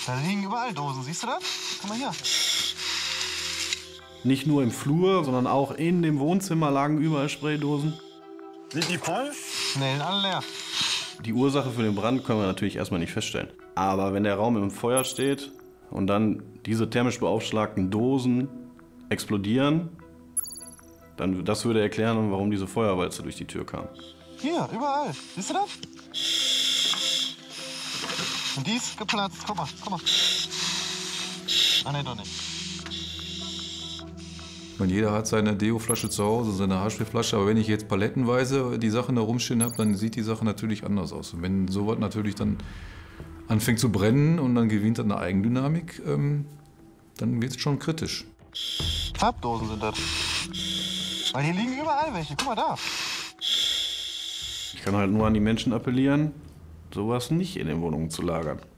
Da liegen überall Dosen, siehst du das? Guck mal hier. Nicht nur im Flur, sondern auch in dem Wohnzimmer lagen überall Spraydosen. Sind die voll? Nee, sind alle leer. Die Ursache für den Brand können wir natürlich erstmal nicht feststellen. Aber wenn der Raum im Feuer steht und dann diese thermisch beaufschlagten Dosen explodieren, dann das würde erklären, warum diese Feuerwalze durch die Tür kam. Hier, überall. Siehst du das? Und die ist geplatzt. Guck mal, guck mal. Ah, nee, doch nicht. Und jeder hat seine Deo-Flasche zu Hause, seine Haarspray-Flasche. Aber wenn ich jetzt palettenweise die Sachen da rumstehen habe, dann sieht die Sache natürlich anders aus. Und wenn sowas natürlich dann anfängt zu brennen und dann gewinnt das eine Eigendynamik, dann wird es schon kritisch. Farbdosen sind das. Weil hier liegen überall welche. Guck mal da. Ich kann halt nur an die Menschen appellieren, sowas nicht in den Wohnungen zu lagern.